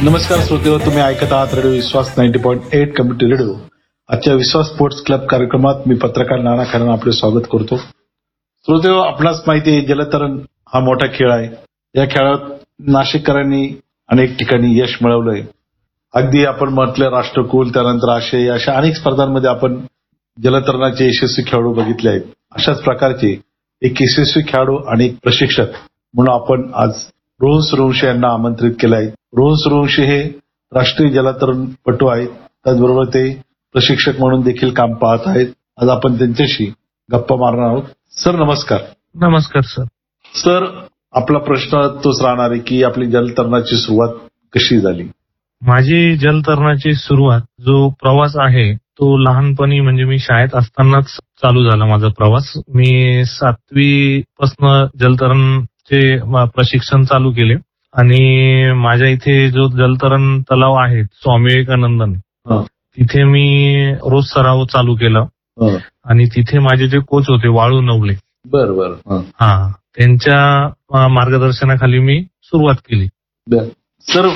नमस्कार श्रोतेहो, तुम्ही ऐकत आहात रेडिओ विश्वास 90.8 कम्युनिटी रेडिओ. आजच्या विश्वास स्पोर्ट्स क्लब कार्यक्रमात मी पत्रकार नाना खैराना आपले स्वागत करतो. श्रोतेहो, आपणास माहिती आहे जलतरण हा मोठा खेळ आहे. या खेळात नाशिककरांनी अनेक ठिकाणी यश मिळवलंय. अगदी आपण म्हटलं राष्ट्रकुल, त्यानंतर आशियाई अशा अनेक स्पर्धांमध्ये आपण जलतरणाचे यशस्वी खेळाडू बघितले आहेत. अशाच प्रकारचे एक यशस्वी खेळाडू आणि एक प्रशिक्षक म्हणून आपण आज रोहन सूर्यवंशी यांना आमंत्रित केलं आहे. रोहन सूर्यवंशी हे राष्ट्रीय जलतरणपटू आहेत. त्याचबरोबर ते प्रशिक्षक म्हणून देखील काम पाहत आहेत. आज आपण त्यांच्याशी गप्पा मारणार आहोत. सर नमस्कार. नमस्कार सर. सर, आपला प्रश्न तोच राहणार आहे की आपली जलतरणाची सुरुवात कशी झाली? माझी जलतरणाची सुरुवात, जो प्रवास आहे तो लहानपणी म्हणजे मी शाळेत असतानाच चालू झाला माझा प्रवास. मी 7वी पासून जलतरणचे प्रशिक्षण चालू केले आणि माझ्या इथे जो जलतरण तलाव आहे स्वामी विवेकानंदन, तिथे मी रोज सराव चालू केला आणि तिथे माझे जे कोच होते वाळू नवले, बरं, त्यांच्या मार्गदर्शनाखाली मी सुरुवात केली. सर,